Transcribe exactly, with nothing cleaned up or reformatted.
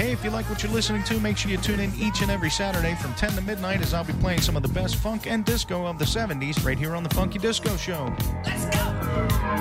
Hey, if you like what you're listening to, make sure you tune in each and every Saturday from ten to midnight as I'll be playing some of the best funk and disco of the seventies right here on the Funky Disco Show. Let's go!